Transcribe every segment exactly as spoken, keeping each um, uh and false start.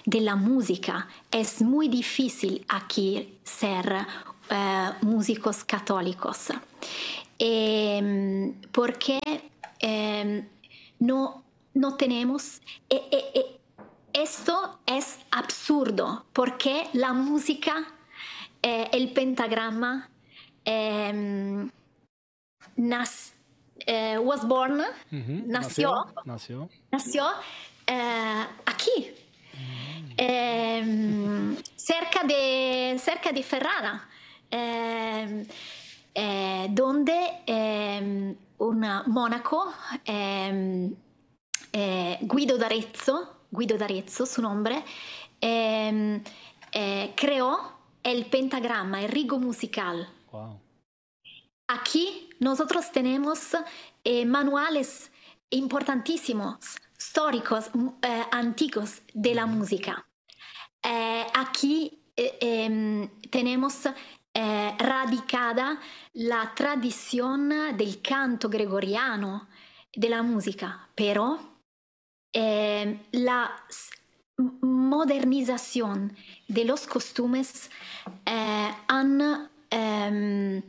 de la música. Es muy difícil aquí ser eh, músicos católicos. Eh, porque eh, no, no tenemos... Eh, eh, eh, esto es absurdo, porque la música, eh, el pentagrama, eh, nas, eh, was born, Ujú, nació, nació. nació eh, aquí, Mm. eh, cerca, de, cerca de Ferrara, eh, eh, donde eh, un monaco, eh, eh, Guido d'Arezzo, Guido d'Arezzo, su nombre, eh, eh, creó el pentagrama, el rigo musical. Wow. Aquí nosotros tenemos eh, manuales importantísimos, históricos, eh, antiguos de la música. Eh, aquí eh, eh, tenemos eh, radicada la tradición del canto gregoriano, de la música, pero eh, la modernización de los costumes eh, han eh,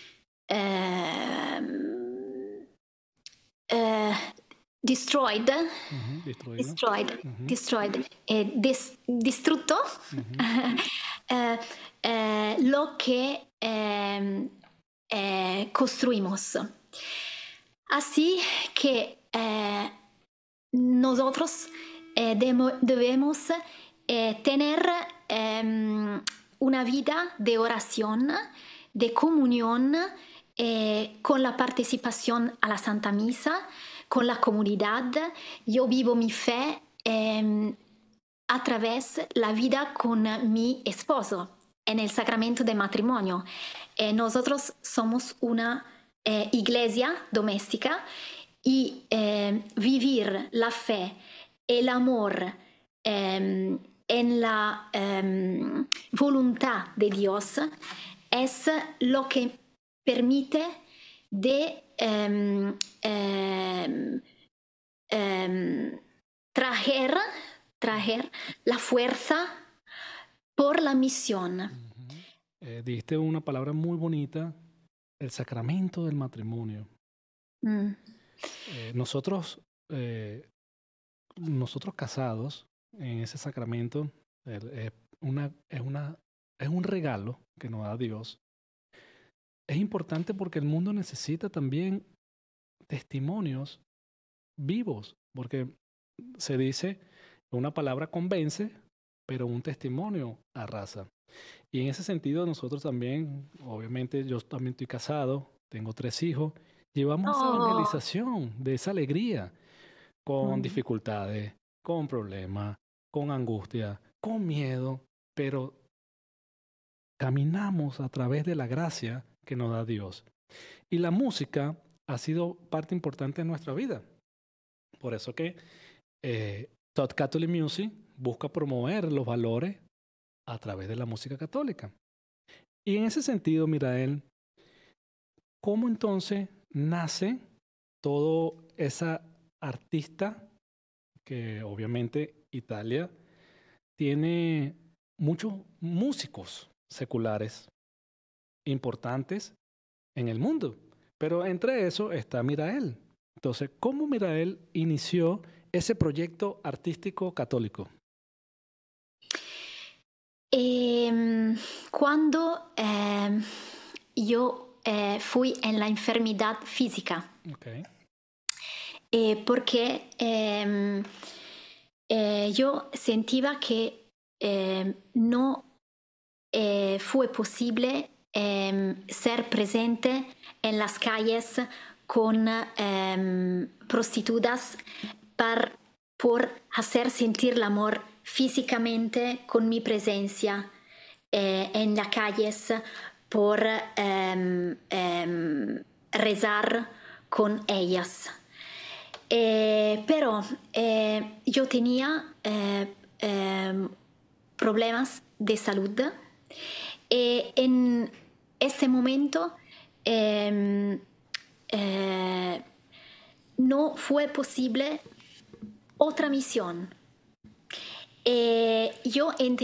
eh, eh, destroyed, Uh-huh, destruido. destroyed, Uh-huh. destroyed eh, des, distrutto uh-huh. eh, eh, lo que eh, eh, construimos. Así que eh, nosotros eh, demo, debemos eh, tener eh, una vida de oración, de comunión, eh, con la participación a la Santa Misa, con la comunidad. Yo vivo mi fe eh, a través de la vida con mi esposo en el sacramento de matrimonio. Eh, nosotros somos una eh, iglesia doméstica y eh, vivir la fe, el amor eh, en la eh, voluntad de Dios es lo que permite de eh, eh, eh, traer, traer la fuerza por la misión. Uh-huh. Eh, diste una palabra muy bonita, el sacramento del matrimonio. Mm. Eh, nosotros, eh, nosotros casados en ese sacramento eh, una, es, una, es un regalo que nos da Dios. Es importante porque el mundo necesita también testimonios vivos, porque se dice, una palabra convence, pero un testimonio arrasa. Y en ese sentido nosotros también, obviamente yo también estoy casado, tengo tres hijos, llevamos oh. esa evangelización de esa alegría, con mm. dificultades, con problemas, con angustia, con miedo, pero caminamos a través de la gracia que nos da Dios. Y la música ha sido parte importante de nuestra vida. Por eso que eh, Thought Catholic Music busca promover los valores a través de la música católica. Y en ese sentido, Mirael, ¿cómo entonces nace toda esa artista que obviamente Italia tiene muchos músicos seculares importantes en el mundo? Pero entre eso está Mirael. Entonces, ¿cómo Mirael inició ese proyecto artístico católico? Eh, cuando eh, yo eh, fui en la enfermedad física, okay. eh, porque eh, eh, yo sentía que eh, no eh, fue posible eh, ser presente en las calles con eh, prostitutas para, por hacer sentir el amor físicamente con mi presencia eh, en las calles, por eh, eh, rezar con ellas. Eh, pero eh, yo tenía eh, eh, problemas de salud y en ese momento eh, eh, no fue posible otra misión. Eh, yo he